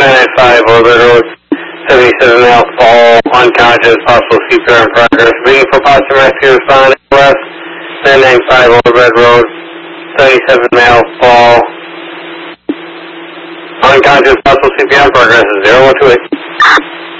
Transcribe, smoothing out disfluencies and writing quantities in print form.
995 Orbit Road, 77 male fall, unconscious, possible CPR in progress. Waiting for positive rescue respond. West, 995 Orbit Road, 77 male fall, unconscious, possible CPR in progress. 0128.